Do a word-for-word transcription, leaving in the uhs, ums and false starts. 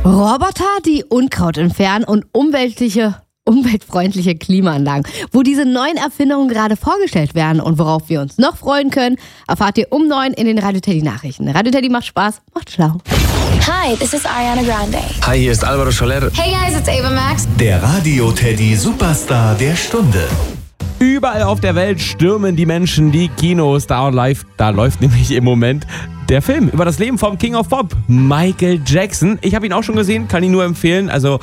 Roboter, die Unkraut entfernen und umweltliche, umweltfreundliche Klimaanlagen. Wo diese neuen Erfindungen gerade vorgestellt werden und worauf wir uns noch freuen können, erfahrt ihr um neun in den Radio Teddy Nachrichten. Radio Teddy macht Spaß, macht schlau. Hi, this is Ariana Grande. Hi, hier ist Alvaro Soler. Hey guys, it's Ava Max. Der Radio Teddy Superstar der Stunde. Überall auf der Welt stürmen die Menschen die Kinos. Da live, da läuft nämlich im Moment der Film über das Leben vom King of Pop, Michael Jackson. Ich habe ihn auch schon gesehen, kann ihn nur empfehlen. Also